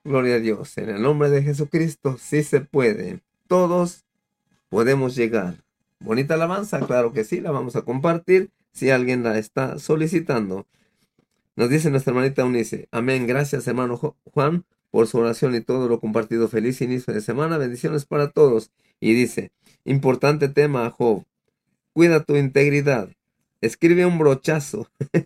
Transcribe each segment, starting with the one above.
Gloria a Dios. En el nombre de Jesucristo sí se puede. Todos podemos llegar. Bonita alabanza, claro que sí, la vamos a compartir si alguien la está solicitando. Nos dice nuestra hermanita Unice. Amén. Gracias, hermano Juan, por su oración y todo lo compartido. Feliz inicio de semana. Bendiciones para todos. Y dice, importante tema, Job. Cuida tu integridad. Escribe un brochazo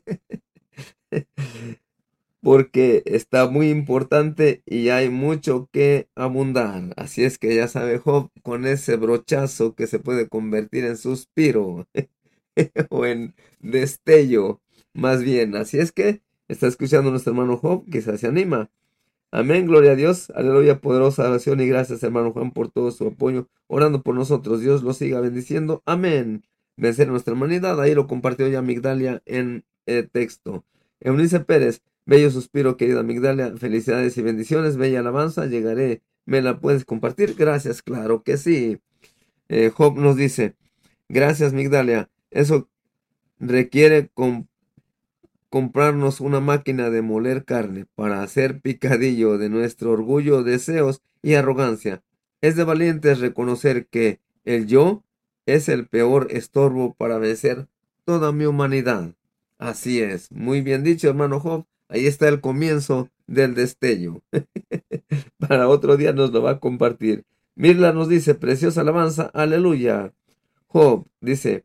porque está muy importante y hay mucho que abundar. Así es que ya sabe Job, con ese brochazo que se puede convertir en suspiro o en destello, más bien. Así es que está escuchando nuestro hermano Job, quizás se anima. Amén, gloria a Dios, aleluya, poderosa oración y gracias hermano Juan por todo su apoyo, orando por nosotros, Dios lo siga bendiciendo, amén. Vencer a nuestra humanidad, ahí lo compartió ya Migdalia en texto. Eunice Pérez, bello suspiro querida Migdalia, felicidades y bendiciones, bella alabanza, llegaré, ¿me la puedes compartir? Gracias, claro que sí. Job nos dice, gracias Migdalia, eso requiere comprarnos una máquina de moler carne para hacer picadillo de nuestro orgullo, deseos y arrogancia. Es de valientes reconocer que el yo es el peor estorbo para vencer toda mi humanidad. Así es, muy bien dicho, hermano Job. Ahí está el comienzo del destello. Para otro día nos lo va a compartir. Mirla nos dice, preciosa alabanza, aleluya. Job dice,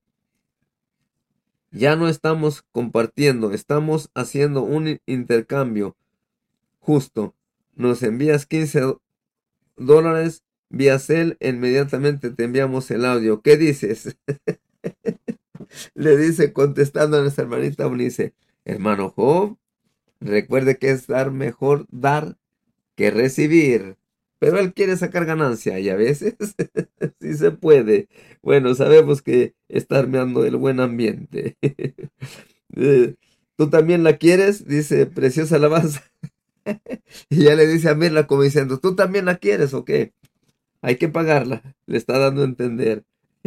ya no estamos compartiendo, estamos haciendo un intercambio justo. Nos envías $15 vía Cel, inmediatamente te enviamos el audio. ¿Qué dices? Le dice contestando a nuestra hermanita Unice, hermano Job, recuerde que es mejor dar que recibir. Pero él quiere sacar ganancia y a veces sí se puede. Bueno, sabemos que está armeando el buen ambiente. ¿Tú también la quieres? Dice, preciosa alabanza. Y ya le dice a Mirla como diciendo, ¿tú también la quieres o qué? Hay que pagarla. Le está dando a entender.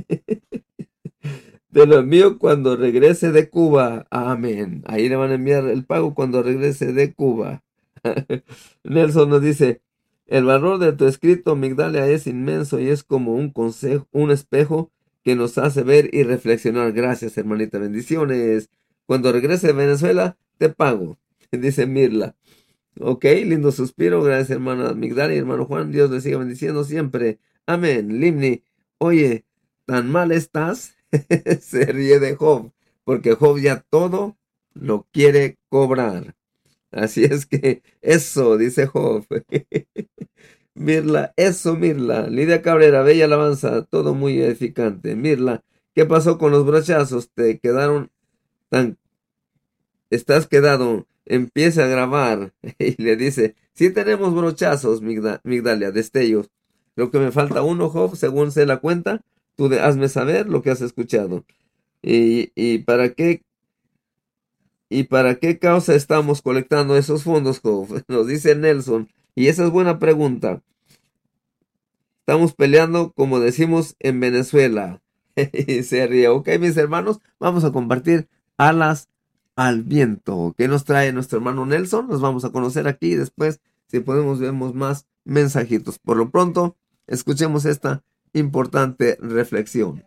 Te lo envío cuando regrese de Cuba. Amén. Ahí le van a enviar el pago cuando regrese de Cuba. Nelson nos dice, el valor de tu escrito, Migdalia, es inmenso y es como un consejo, un espejo que nos hace ver y reflexionar. Gracias, hermanita. Bendiciones. Cuando regrese de Venezuela, te pago. Dice Mirla. Ok, lindo suspiro. Gracias, hermana Migdalia y hermano Juan. Dios les siga bendiciendo siempre. Amén. Limni, oye, ¿tan mal estás? Se ríe de Job, porque Job ya todo lo quiere cobrar. Así es que eso, dice Job. Mirla, eso, Mirla. Lidia Cabrera, bella alabanza, todo muy edificante. Mirla, ¿qué pasó con los brochazos? ¿Te quedaron tan... estás quedado? Empieza a grabar. Y le dice, sí tenemos brochazos, Migdalia, destellos. Creo que me falta uno, Job, según se la cuenta. Hazme saber lo que has escuchado. ¿Y para qué? ¿Y para qué causa estamos colectando esos fondos, Job? Nos dice Nelson. Y esa es buena pregunta. Estamos peleando, como decimos en Venezuela. Y se ríe. Ok, mis hermanos, vamos a compartir alas al viento. ¿Qué nos trae nuestro hermano Nelson? Nos vamos a conocer aquí y después, si podemos, vemos más mensajitos. Por lo pronto, escuchemos esta importante reflexión.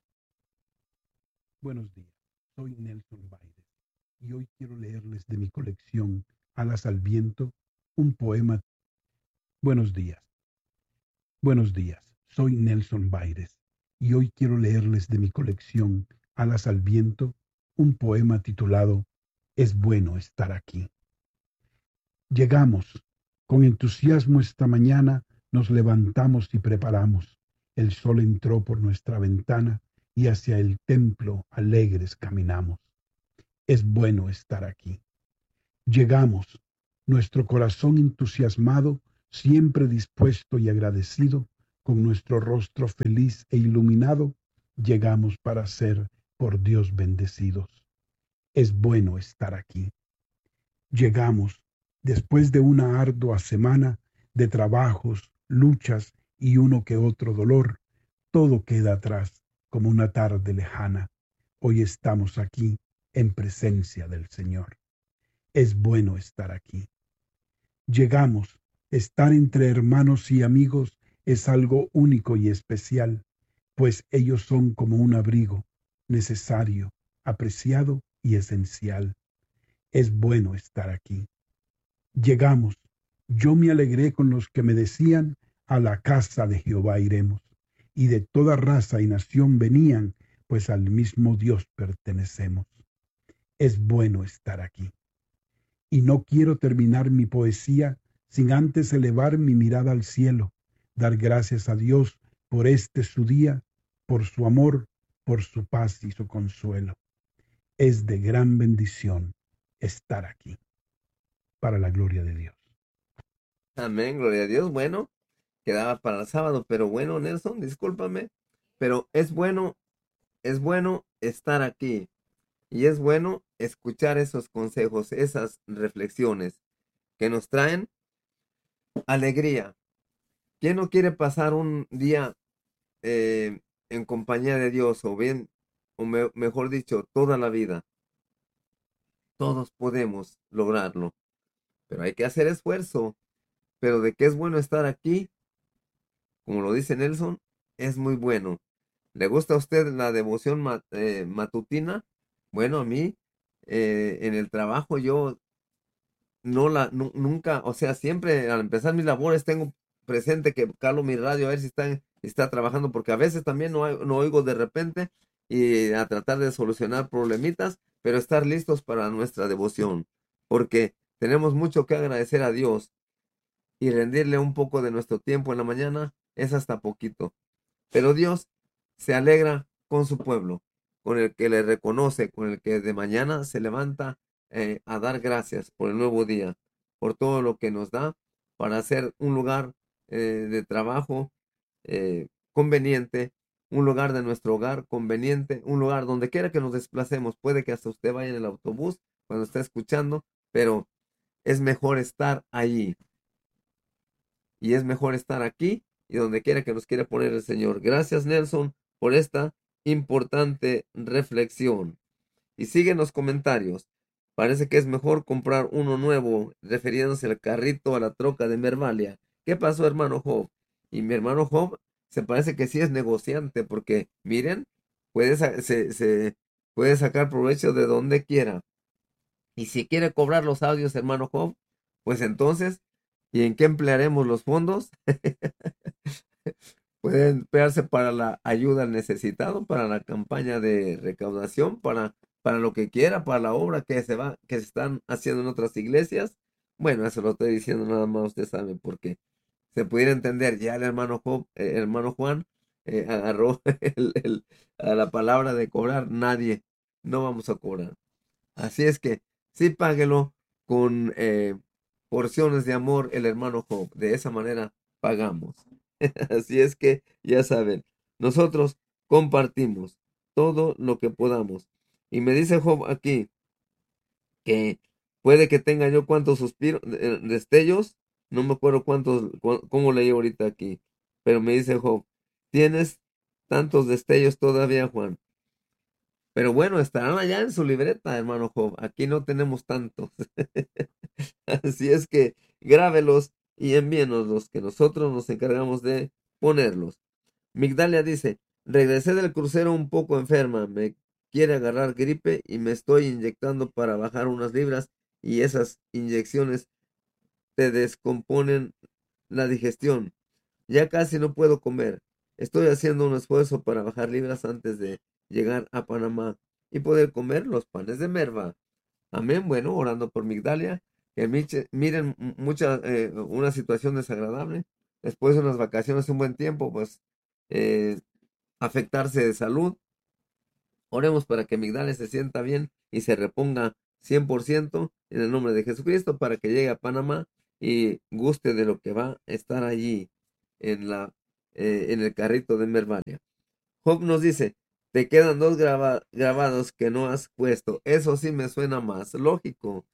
Buenos días, soy Nelson Baires y hoy quiero leerles de mi colección Alas al Viento un poema. Buenos días, buenos días, soy Nelson Baires y hoy quiero leerles de mi colección Alas al Viento un poema titulado Es bueno estar aquí. Llegamos, con entusiasmo esta mañana nos levantamos y preparamos. El sol entró por nuestra ventana y hacia el templo alegres caminamos. Es bueno estar aquí. Llegamos, nuestro corazón entusiasmado, siempre dispuesto y agradecido, con nuestro rostro feliz e iluminado, llegamos para ser por Dios bendecidos. Es bueno estar aquí. Llegamos, después de una ardua semana de trabajos, luchas y uno que otro dolor, todo queda atrás como una tarde lejana. Hoy estamos aquí en presencia del Señor. Es bueno estar aquí. Llegamos, Estar entre hermanos y amigos es algo único y especial, pues ellos son como un abrigo, necesario, apreciado y esencial. Es bueno estar aquí. Llegamos. Yo me alegré con los que me decían, a la casa de Jehová iremos. Y de toda raza y nación venían, pues al mismo Dios pertenecemos. Es bueno estar aquí. Y no quiero terminar mi poesía sin antes elevar mi mirada al cielo, dar gracias a Dios por este su día, por su amor, por su paz y su consuelo. Es de gran bendición estar aquí, para la gloria de Dios. Amén, gloria a Dios. Bueno, quedaba para el sábado, pero bueno, Nelson, discúlpame, pero es bueno estar aquí y es bueno escuchar esos consejos, esas reflexiones que nos traen alegría. ¿Quién no quiere pasar un día en compañía de Dios o bien, mejor dicho, toda la vida? Todos podemos lograrlo, pero hay que hacer esfuerzo. Pero de que es bueno estar aquí, como lo dice Nelson, es muy bueno. ¿Le gusta a usted la devoción matutina? Bueno, a mí, en el trabajo yo nunca, o sea, siempre al empezar mis labores tengo presente que calo mi radio a ver si está trabajando, porque a veces también no oigo de repente y a tratar de solucionar problemitas, pero estar listos para nuestra devoción, porque tenemos mucho que agradecer a Dios y rendirle un poco de nuestro tiempo en la mañana es hasta poquito. Pero Dios se alegra con su pueblo, con el que le reconoce, con el que de mañana se levanta a dar gracias por el nuevo día, por todo lo que nos da para hacer un lugar de trabajo conveniente, un lugar de nuestro hogar conveniente, un lugar donde quiera que nos desplacemos. Puede que hasta usted vaya en el autobús cuando está escuchando, pero es mejor estar allí y es mejor estar aquí y donde quiera que nos quiera poner el Señor. Gracias, Nelson, por esta importante reflexión. Y siguen los comentarios. Parece que es mejor comprar uno nuevo, refiriéndose al carrito, a la troca de Mervalia. ¿Qué pasó, hermano Job? Y mi hermano Job se parece que sí es negociante, porque miren, se puede sacar provecho de donde quiera. Y si quiere cobrar los audios, hermano Job, pues entonces, ¿y en qué emplearemos los fondos? Pueden emplearse para la ayuda al necesitado, para la campaña de recaudación, para lo que quiera, para la obra que se están haciendo en otras iglesias. Bueno, eso lo estoy diciendo nada más, usted sabe, porque se pudiera entender, ya el hermano Job, hermano Juan, agarró a la palabra de cobrar, nadie, no vamos a cobrar. Así es que sí páguelo con porciones de amor el hermano Job. De esa manera pagamos. Así es que ya saben, nosotros compartimos todo lo que podamos. Y me dice Job aquí que puede que tenga yo cuantos suspiros, destellos, no me acuerdo cómo leí ahorita aquí, pero me dice Job, tienes tantos destellos todavía, Juan. Pero bueno, estarán allá en su libreta, hermano Job. Aquí no tenemos tantos. Así es que grábelos y envíenoslos, que nosotros nos encargamos de ponerlos. Migdalia dice, regresé del crucero un poco enferma, me quiere agarrar gripe y me estoy inyectando para bajar unas libras y esas inyecciones te descomponen la digestión. Ya casi no puedo comer. Estoy haciendo un esfuerzo para bajar libras antes de llegar a Panamá y poder comer los panes de merva. Amén. Bueno, orando por Migdalia, que miren una situación desagradable. Después de unas vacaciones, un buen tiempo, pues eh, afectarse de salud. Oremos para que Migdalia se sienta bien y se reponga 100% en el nombre de Jesucristo para que llegue a Panamá y guste de lo que va a estar allí en en el carrito de Mervalia. Job nos dice, te quedan dos grabados que no has puesto. Eso sí me suena más lógico.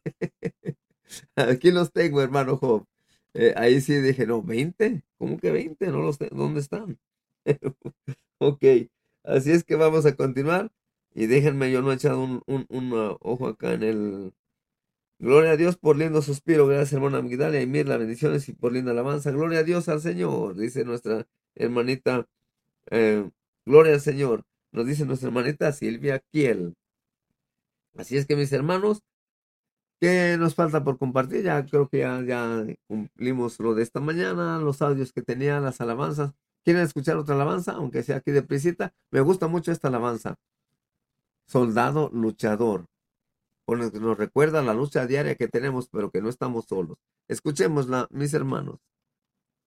Aquí los tengo, hermano Job. Ahí sí dije, no, 20. ¿Cómo que 20? No los tengo. ¿Dónde están? Ok, así es que vamos a continuar. Y déjenme, yo no he echado un ojo acá Gloria a Dios por lindo suspiro. Gracias, hermana Migdalia y Mirla. Bendiciones y por linda alabanza. Gloria a Dios al Señor, dice nuestra hermanita. eh, Gloria al Señor, nos dice nuestra hermanita Silvia Kiel. Así es que, mis hermanos, ¿qué nos falta por compartir? Ya creo que ya cumplimos lo de esta mañana, los audios que tenía, las alabanzas. ¿Quieren escuchar otra alabanza? Aunque sea aquí de prisita. Me gusta mucho esta alabanza. Soldado luchador. Nos recuerda la lucha diaria que tenemos, pero que no estamos solos. Escuchémosla, mis hermanos.